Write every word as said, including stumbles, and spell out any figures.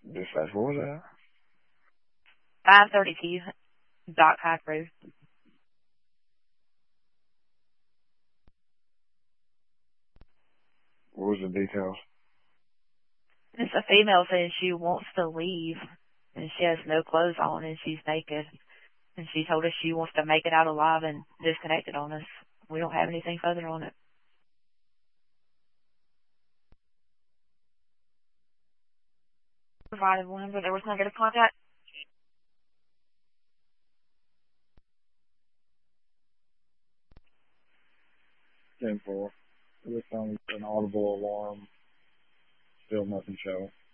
Dispatch, what was that? five thirty-two Dock High Road. What was the details? It's a female saying she wants to leave, and she has no clothes on, and she's naked. And she told us she wants to make it out alive and disconnected on us. We don't have anything further on it. Provided one, but there was no negative contact. ten four. It was only an audible alarm. Still nothing showing.